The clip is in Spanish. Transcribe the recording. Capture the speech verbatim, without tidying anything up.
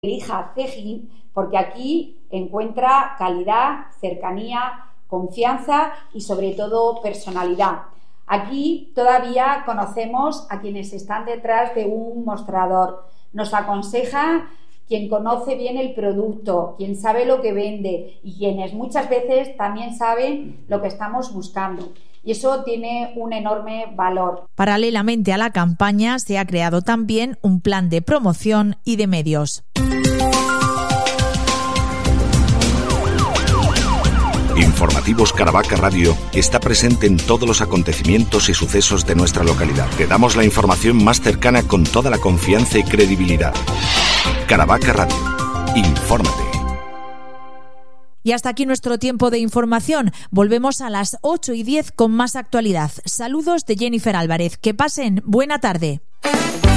elija Cegin porque aquí encuentra calidad, cercanía, confianza y sobre todo personalidad. Aquí todavía conocemos a quienes están detrás de un mostrador. Nos aconseja quien conoce bien el producto, quien sabe lo que vende y quienes muchas veces también saben lo que estamos buscando. Y eso tiene un enorme valor. Paralelamente a la campaña se ha creado también un plan de promoción y de medios. Informativos Caravaca Radio está presente en todos los acontecimientos y sucesos de nuestra localidad. Te damos la información más cercana con toda la confianza y credibilidad. Caravaca Radio. Infórmate. Y hasta aquí nuestro tiempo de información. Volvemos a las ocho y diez con más actualidad. Saludos de Jennifer Álvarez. Que pasen buena tarde.